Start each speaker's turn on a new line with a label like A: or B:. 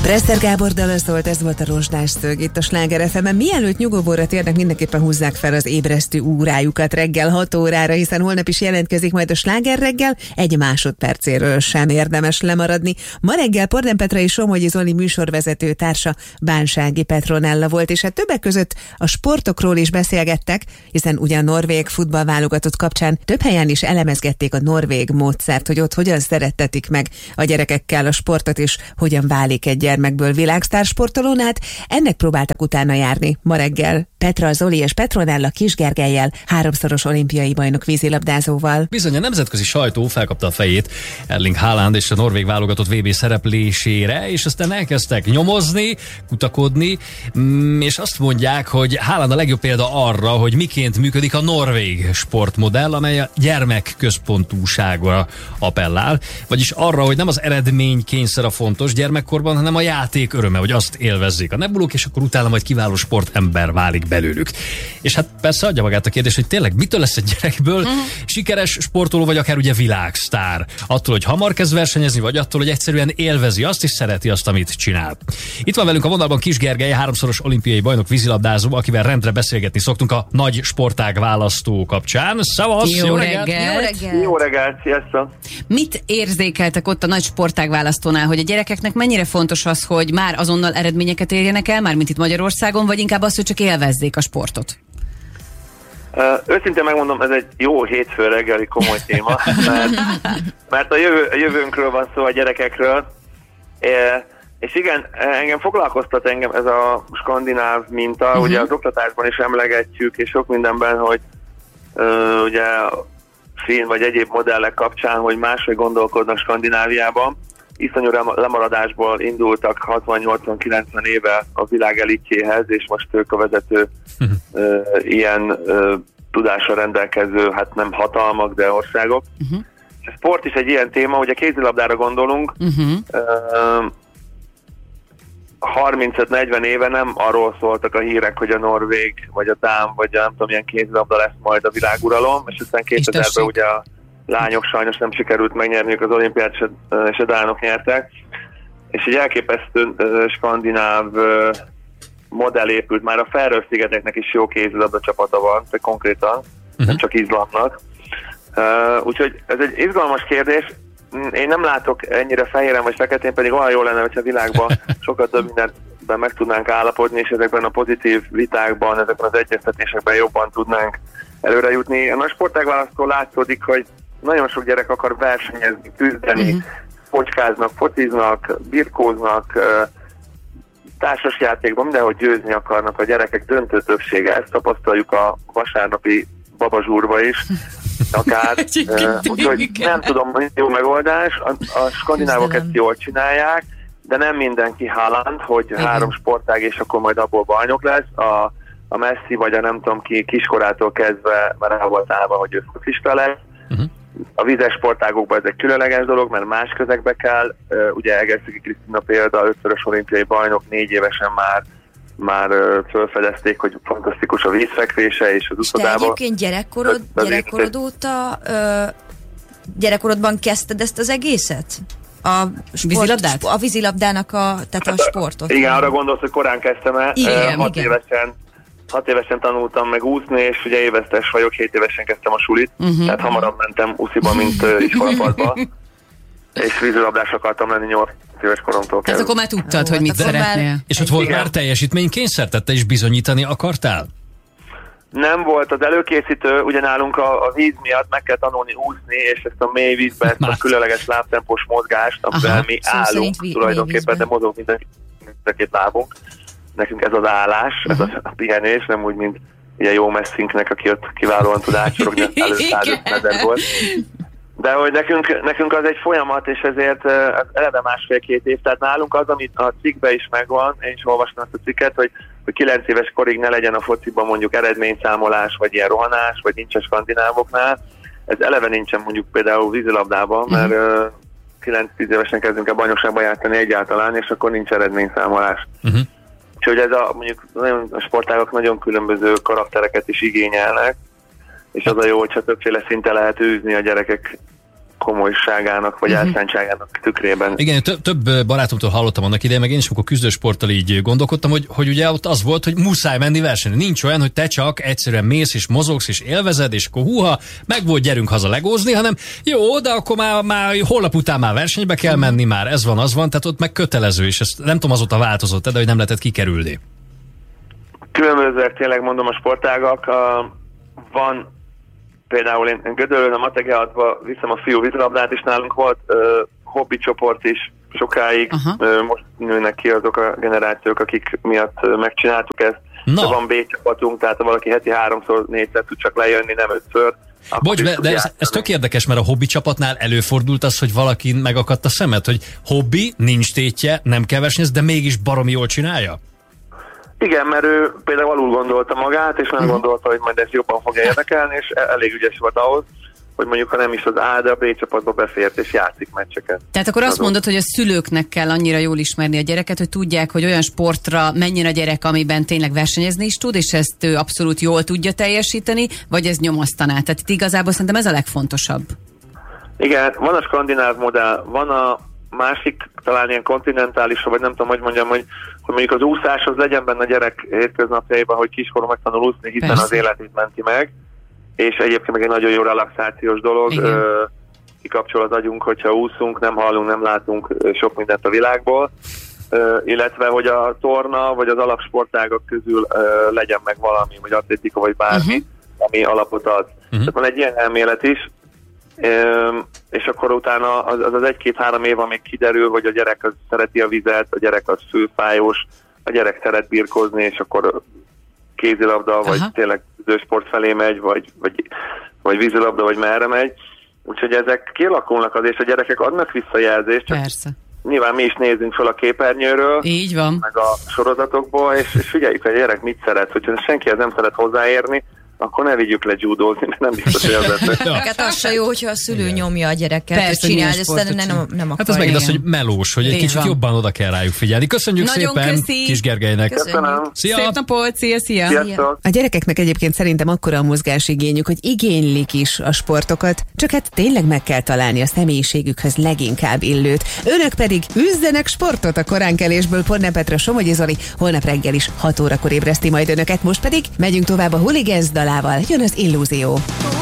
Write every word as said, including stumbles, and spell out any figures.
A: Presser Gábor dala szólt, ez volt a Rozsdás Szög itt a Sláger ef em-en. Mielőtt nyugovóra térnek, mindenképpen húzzák fel az ébresztő órájukat reggel hat órára, hiszen holnap is jelentkezik majd a Sláger reggel, egy másodpercéről sem érdemes lemaradni. Ma reggel Porden Petra és Somogyi Zoli műsorvezető társa Bánsági Petronella volt, és hát többek között a sportokról is beszélgettek, hiszen ugyan norvég futballválogatott kapcsán több helyen is elemezgették a norvég módszert, hogy ott hogyan szerettetik meg a gyerekekkel a sportot, és hogyan válik egy gyermekből világsztársportolón, hát ennek próbáltak utána járni ma reggel Petra, Zoli és Petronella Kisgergellyel, háromszoros olimpiai bajnok vízilabdázóval.
B: Bizony, a nemzetközi sajtó felkapta a fejét Erling Haaland és a norvég válogatott vé bé szereplésére, és aztán elkezdtek nyomozni, kutakodni, és azt mondják, hogy Haaland a legjobb példa arra, hogy miként működik a norvég sportmodell, amely a gyermekközpontúságra appellál, vagyis arra, hogy nem az eredmény kényszer a fontos gyermekkorban, hanem a játék öröme, hogy azt élvezzék a nebulók, és akkor utána majd kiváló sportember válik belőlük. És hát persze adja magát a kérdés, hogy tényleg mitől lesz egy gyerekből uh-huh. sikeres sportoló, vagy akár ugye világsztár? Attól, hogy hamar kezd versenyezni, vagy attól, hogy egyszerűen élvezi azt, és szereti azt, amit csinál. Itt van velünk a vonalban Kis Gergely, háromszoros olimpiai bajnok vízilabdázó, akivel rendre beszélgetni szoktunk a nagy sportág választó kapcsán. Szavasz!
C: Jó, jó reggelt! reggelt.
D: Jó reggelt! Jó reggelt, sziasztok!
C: Mit érzékeltek ott a nagy sportág választónál, hogy a gyerekeknek mennyire fontos az, hogy már azonnal eredményeket érjenek el, már mint itt Magyarországon, vagy inkább az, hogy csak élvezzék a sportot?
D: Uh, őszintén megmondom, ez egy jó hétfő reggeli komoly téma, mert, mert a, jövő, a jövőnkről van szó, a gyerekekről, e, és igen, engem foglalkoztat engem ez a skandináv minta, uh-huh. ugye az oktatásban is emlegetjük, és sok mindenben, hogy uh, ugye film vagy egyéb modellek kapcsán, hogy máshogy gondolkodnak Skandináviában. Iszonyú lemaradásból indultak hatvan-nyolcvan-kilencven éve a világ elitjéhez, és most ők a vezető uh-huh. uh, ilyen uh, tudással rendelkező, hát nem hatalmak, de országok. Uh-huh. A sport is egy ilyen téma, ugye kézilabdára gondolunk, uh-huh. uh, harmincöt-negyven éve nem arról szóltak a hírek, hogy a norvég, vagy a dán, vagy a nem tudom, milyen kézilabda lesz majd a világuralom, és aztán kétezerben ugye a lányok sajnos nem sikerült megnyerniük az olimpiát, és a dánok nyertek. És egy elképesztő uh, skandináv uh, modell épült, már a Faroe-szigeteknek is jó kézilabda csapata van, de konkrétan, uh-huh. nem csak Izlandnak. Uh, úgyhogy ez egy izgalmas kérdés. Én nem látok ennyire fehéren vagy feketén, pedig olyan jó lenne, hogyha a világban sokkal több mindenben meg tudnánk állapodni, és ezekben a pozitív vitákban, ezekben az egyeztetésekben jobban tudnánk előre jutni. A nagy sportágválasztól látszódik, hogy nagyon sok gyerek akar versenyezni, küzdeni, uh-huh. focskáznak, fociznak, birkóznak, társasjátékban, mindenhogy győzni akarnak a gyerekek, döntő többsége. Ezt tapasztaljuk a vasárnapi babazsúrba is, akár. Úgyhogy nem tudom, hogy jó megoldás. A, a skandinávok ezt jól csinálják, de nem mindenki Haaland, hogy igen. három sportág, és akkor majd abból bajnok lesz. A, a Messi, vagy a nem tudom ki, kiskorától kezdve már el volt állva, hogy ő focista lesz. Uh-huh. A vízes sportágokban ez egy különleges dolog, mert más közegbe kell. Uh, ugye Egerszegi Krisztina példa, ötszörös olimpiai bajnok, négy évesen már már uh, felfedezték, hogy fantasztikus a vízfekvése és az uszodában.
E: És te egyébként gyerekkorod, gyerekkorod óta ö, gyerekkorodban kezdted ezt az egészet? A
C: vízilabdát?
E: A vízilabdának a, tehát a sportot.
D: Igen, arra gondolsz, hogy korán kezdtem el.
E: Igen,
D: hat
E: igen.
D: évesen Hat évesen tanultam meg úszni, és ugye évesztes vagyok, hét évesen kezdtem a sulit, uh-huh. tehát hamarabb mentem úsziba, mint uh, iskolapadba, és vízilabdás akartam lenni nyolc éves koromtól kezdve.
C: Tehát akkor már tudtad, hogy mit szeretnél. Már...
B: És ott volt igen. már teljesítménykényszer, tehát te is bizonyítani akartál?
D: Nem volt az előkészítő, ugye nálunk a, a víz miatt meg kell tanulni úszni, és ezt a mély vízbe, ezt a különleges lábtempós mozgást, amivel mi
E: szó
D: állunk tulajdonképpen, de mozog minden két lábunk. Nekünk ez az állás, ez a, a pihenés, nem úgy, mint ugye jó messzinknek, aki ott kiválóan tud átsorogni, az előszázöt mezer volt. De hogy nekünk, nekünk az egy folyamat, és ezért az eleve másfél-két év. Tehát nálunk az, amit a cikkben is megvan, én is olvastam azt a cikket, hogy, hogy kilenc éves korig ne legyen a fociban mondjuk eredményszámolás, vagy ilyen rohanás, vagy nincs a skandinávoknál. Ez eleve nincsen mondjuk például vízilabdában, mert uh-huh. kilenc-tíz évesen kezdünk el bajnokságban játszani egyáltalán, és akkor nincs eredményszámolás. Uh-huh. Úgyhogy ez a, mondjuk a sportágok nagyon különböző karaktereket is igényelnek, és az a jó, hogyha többféle szinten lehet űzni a gyerekek komolyságának, vagy uh-huh. elszántságának tükrében.
B: Igen, több, több barátomtól hallottam annak idején, meg én is, amikor küzdősporttal így gondolkodtam, hogy, hogy ugye ott az volt, hogy muszáj menni versenyre. Nincs olyan, hogy te csak egyszerűen mész és mozogsz és élvezed, és akkor húha, meg volt, gyerünk haza legózni, hanem jó, de akkor már, már holnap után már versenybe kell menni, már ez van, az van, tehát ott meg kötelező, és ezt nem tudom, azóta változott, de hogy nem lehetett kikerülni.
D: Különbözőek tényleg mondom a sportágak. Uh, van például én, én Gödöllőn a Mategeadba viszem a fiú vízilabdát, és nálunk volt uh, hobbi csoport is sokáig. Uh, most nőnek ki azok a generációk, akik miatt uh, megcsináltuk ezt. No. De van B csapatunk, tehát ha valaki heti háromszor, négyszer tud csak lejönni, nem ötször.
B: Bocs, de, de ez, ez tök érdekes, mert a hobbi csapatnál előfordult az, hogy valakin megakadt a szemed, hogy hobbi, nincs tétje, nem kell versenyezni, de mégis baromi jól csinálja?
D: Igen, mert ő például alul gondolta magát, és nem uh-huh. gondolta, hogy majd ez jobban fogja érdekelni, és elég ügyes volt ahhoz, hogy mondjuk ha nem is az A, de a B csapatba befért, és játszik meccseket.
C: Tehát akkor azt mondod, hogy a szülőknek kell annyira jól ismerni a gyereket, hogy tudják, hogy olyan sportra menjen a gyerek, amiben tényleg versenyezni is tud, és ezt ő abszolút jól tudja teljesíteni, vagy ez nyomasztaná? Tehát itt igazából szerintem ez a legfontosabb.
D: Igen, van a skandináv modell, van a másik, talán ilyen kontinentális, vagy nem tudom, hogy mondjam, hogy, hogy mondjuk az úszáshoz legyen benne a gyerek hétköznapjaiban, hogy kiskorú megtanul úszni, hiszen Persze. az életét menti meg, és egyébként meg egy nagyon jó relaxációs dolog, Ö, kikapcsol az agyunk, hogyha úszunk, nem hallunk, nem látunk sok mindent a világból, Ö, illetve hogy a torna, vagy az alapsportágak közül ö, legyen meg valami, vagy atlétika, vagy bármi, uh-huh. ami alapot ad. Uh-huh. Tehát van egy ilyen elmélet is, Üm, és akkor utána az az, az egy-két-három év, amíg kiderül, hogy a gyerek az szereti a vizet, a gyerek az főfájós, a gyerek szeret birkózni, és akkor kézilabda, Aha. vagy tényleg zősport felé megy, vagy, vagy, vagy vízilabda, vagy merre megy. Úgyhogy ezek kialakulnak az, és a gyerekek adnak visszajelzést.
C: Persze.
D: Nyilván mi is nézzünk fel a képernyőről,
C: Így van.
D: meg a sorozatokból, és, és figyeljük, hogy a gyerek mit szeret, hogyha senki ez nem szeret hozzáérni, akkor ne vigyük le judózni, mert nem biztos, hogy az lesz.
E: Hát az se jó, hogyha a szülő igen. nyomja a gyereket, Persze, hogy csinálj, ezt nem, nem akar.
B: Hát az megint az, hogy melós, hogy egy Így kicsit van. jobban oda kell rájuk figyelni. Köszönjük
C: Nagyon
B: szépen
C: köszi.
B: Kis Gergelynek.
D: Köszönöm.
B: Szia!
C: Szép napot, szia, szia!
D: Sziasztok.
A: A gyerekeknek egyébként szerintem akkora a mozgásigényük, hogy igénylik is a sportokat, csak hát tényleg meg kell találni a személyiségükhöz leginkább illőt. Önök pedig üzzenek sportot a koránkelésből. Porne Petra, Somogyi Zoli holnap reggel is hat órakor ébreszti majd önöket, most pedig megyünk tovább a Hooligans dalával. Jön az Illúzió.